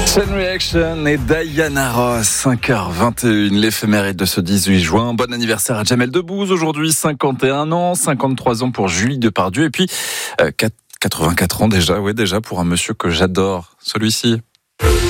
Chain Reaction et Diana Ross, 5h21, l'éphéméride de ce 18 juin. Bon anniversaire à Jamel Debbouze, aujourd'hui 51 ans, 53 ans pour Julie Depardieu et puis 84 ans déjà pour un monsieur que j'adore, celui-ci.